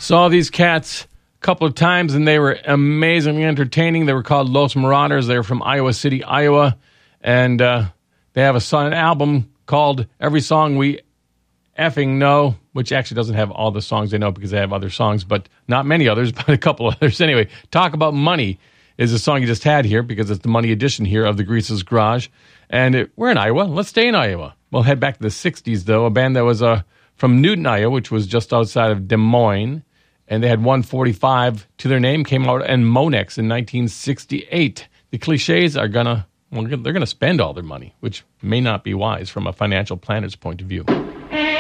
Saw these cats a couple of times, and they were amazingly entertaining. They were called Los Marauders. They were from Iowa City, Iowa, and they have an album called Every Song We Effing Know, which actually doesn't have all the songs they know because they have other songs, but not many others, but a couple others. Anyway, Talk About Money is a song you just had here because it's the money edition here of the Grease's Garage. And we're in Iowa. Let's stay in Iowa. We'll head back to the 60s, though. A band that was from Newton, Iowa, which was just outside of Des Moines. And they had 145 to their name, came out in Monex in 1968. The Clichés are they're going to spend all their money, which may not be wise from a financial planner's point of view.